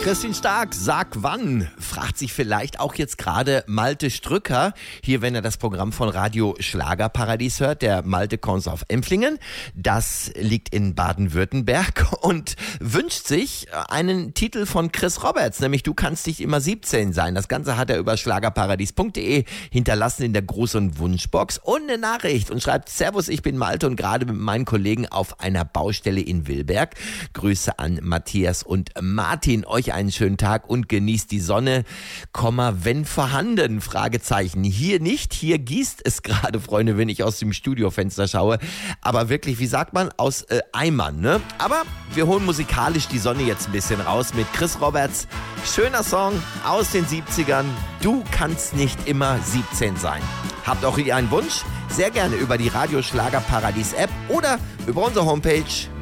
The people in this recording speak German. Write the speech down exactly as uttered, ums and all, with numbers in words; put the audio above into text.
Christine Stark, sag wann, fragt sich vielleicht auch jetzt gerade Malte Strücker, hier wenn er das Programm von Radio Schlagerparadies hört, der Malte Kons auf Empflingen, das liegt in Baden-Württemberg und wünscht sich einen Titel von Chris Roberts, nämlich Du kannst nicht immer siebzehn sein. Das Ganze hat er über schlagerparadies punkt de hinterlassen in der großen Wunschbox und eine Nachricht und schreibt: Servus, ich bin Malte und gerade mit meinen Kollegen auf einer Baustelle in Wilberg. Grüße an Matthias und Martin, euch einen schönen Tag und genießt die Sonne, Komma, wenn vorhanden, Fragezeichen. Hier nicht, hier gießt es gerade, Freunde, wenn ich aus dem Studiofenster schaue, aber wirklich, wie sagt man, aus äh, Eimern, ne? Aber wir holen musikalisch die Sonne jetzt ein bisschen raus mit Chris Roberts. Schöner Song aus den siebzigern, Du kannst nicht immer siebzehn sein. Habt auch ihr einen Wunsch? Sehr gerne über die Radio Schlagerparadies App oder über unsere Homepage